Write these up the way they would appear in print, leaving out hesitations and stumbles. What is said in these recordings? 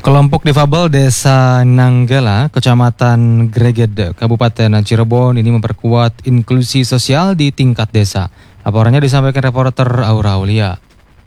Kelompok difabel Desa Nanggala, Kecamatan Greget, Kabupaten Cirebon ini memperkuat inklusi sosial di tingkat desa. Laporannya disampaikan reporter Aura Aulia.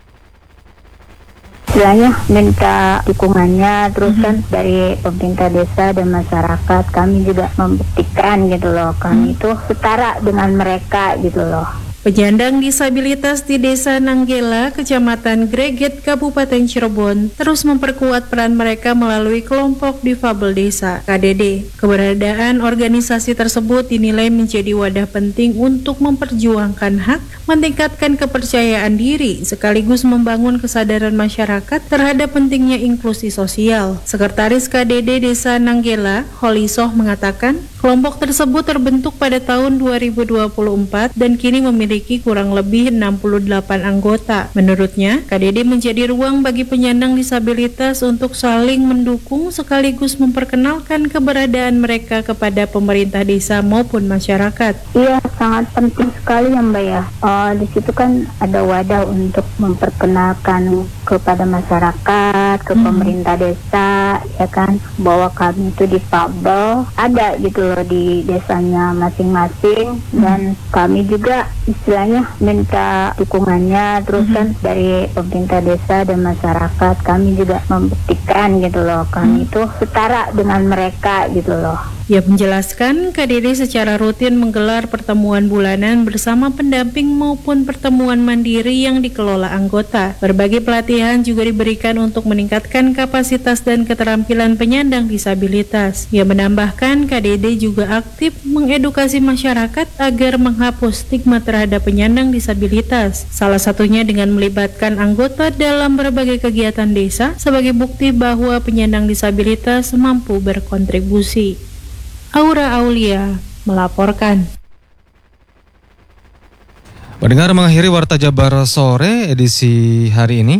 Istilahnya minta dukungannya terus kan dari pemerintah desa dan masyarakat, kami juga membuktikan gitu loh, kami itu setara dengan mereka gitu loh. Penyandang disabilitas di Desa Nanggala, Kecamatan Greget, Kabupaten Cirebon, terus memperkuat peran mereka melalui kelompok difabel desa, KDD. Keberadaan organisasi tersebut dinilai menjadi wadah penting untuk memperjuangkan hak, meningkatkan kepercayaan diri, sekaligus membangun kesadaran masyarakat terhadap pentingnya inklusi sosial. Sekretaris KDD Desa Nanggala, Holisoh mengatakan, kelompok tersebut terbentuk pada tahun 2024 dan kini memiliki kurang lebih 68 anggota. Menurutnya, KDD menjadi ruang bagi penyandang disabilitas untuk saling mendukung sekaligus memperkenalkan keberadaan mereka kepada pemerintah desa maupun masyarakat. Iya, sangat penting sekali ya Mbak ya. Di situ kan ada wadah untuk memperkenalkan kepada masyarakat, ke pemerintah desa, ya kan, bahwa kami itu difabel, ada gitu loh di desanya masing-masing, dan kami juga istilahnya minta dukungannya terus kan dari pemerintah desa dan masyarakat, kami juga membuktikan gitu loh, kami itu setara dengan mereka gitu loh. Ia menjelaskan KDD secara rutin menggelar pertemuan bulanan bersama pendamping maupun pertemuan mandiri yang dikelola anggota. Berbagai pelatihan juga diberikan untuk meningkatkan kapasitas dan keterampilan penyandang disabilitas. Ia menambahkan KDD juga aktif mengedukasi masyarakat agar menghapus stigma terhadap penyandang disabilitas. Salah satunya dengan melibatkan anggota dalam berbagai kegiatan desa sebagai bukti bahwa penyandang disabilitas mampu berkontribusi. Aura Aulia melaporkan. Pendengar, mengakhiri Warta Jabar Sore edisi hari ini.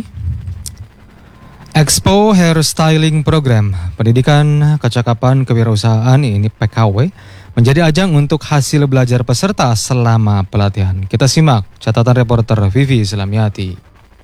Expo Hairstyling Program Pendidikan Kecakapan Kewirausahaan ini PKW menjadi ajang untuk hasil belajar peserta selama pelatihan. Kita simak catatan reporter Vivi Islamiati.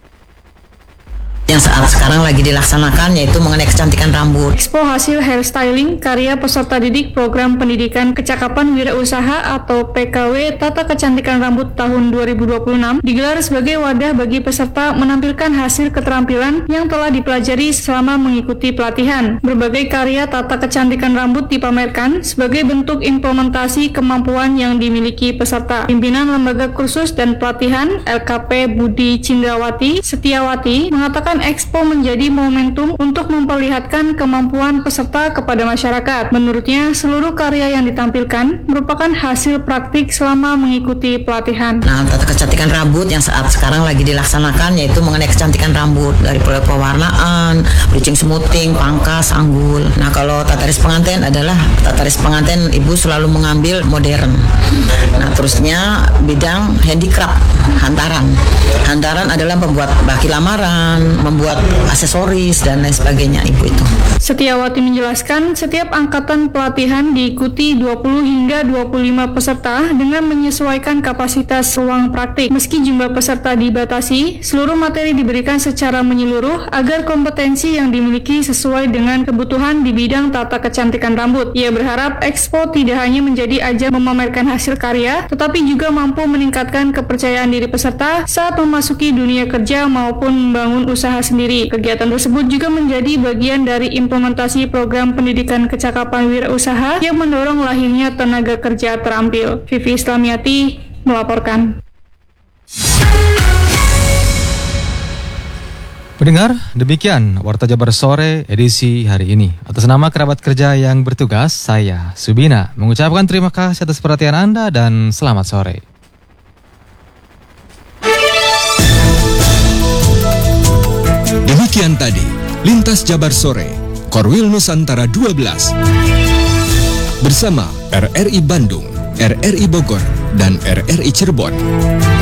Yang saat sekarang lagi dilaksanakan yaitu mengenai kecantikan rambut. Expo hasil hairstyling karya peserta didik program pendidikan kecakapan wirausaha atau PKW Tata Kecantikan Rambut tahun 2026 digelar sebagai wadah bagi peserta menampilkan hasil keterampilan yang telah dipelajari selama mengikuti pelatihan. Berbagai karya tata kecantikan rambut dipamerkan sebagai bentuk implementasi kemampuan yang dimiliki peserta. Pimpinan Lembaga Kursus dan Pelatihan LKP Budi Cindrawati Setiawati mengatakan Expo menjadi momentum untuk memperlihatkan kemampuan peserta kepada masyarakat. Menurutnya, seluruh karya yang ditampilkan merupakan hasil praktik selama mengikuti pelatihan. Nah, tata kecantikan rambut yang saat sekarang lagi dilaksanakan yaitu mengenai kecantikan rambut dari pewarnaan, bleaching, smoothing, pangkas, sanggul. Nah, kalau tata rias pengantin adalah tata rias pengantin ibu selalu mengambil modern. Nah, terusnya bidang handicraft, hantaran. Hantaran adalah membuat baki lamaran, membuat aksesoris dan lain sebagainya ibu itu. Setiawati menjelaskan setiap angkatan pelatihan diikuti 20 hingga 25 peserta dengan menyesuaikan kapasitas ruang praktik. Meski jumlah peserta dibatasi, seluruh materi diberikan secara menyeluruh agar kompetensi yang dimiliki sesuai dengan kebutuhan di bidang tata kecantikan rambut. Ia berharap Expo tidak hanya menjadi ajang memamerkan hasil karya, tetapi juga mampu meningkatkan kepercayaan diri peserta saat memasuki dunia kerja maupun membangun usaha sendiri. Kegiatan tersebut juga menjadi bagian dari implementasi program pendidikan kecakapan wirausaha yang mendorong lahirnya tenaga kerja terampil. Vivi Islamiati melaporkan. Pendengar, demikian Warta Jabar Sore edisi hari ini. Atas nama kerabat kerja yang bertugas, saya Subina mengucapkan terima kasih atas perhatian Anda dan selamat sore. Demikian tadi, Lintas Jabar Sore, Korwil Nusantara 12. Bersama RRI Bandung, RRI Bogor, dan RRI Cirebon.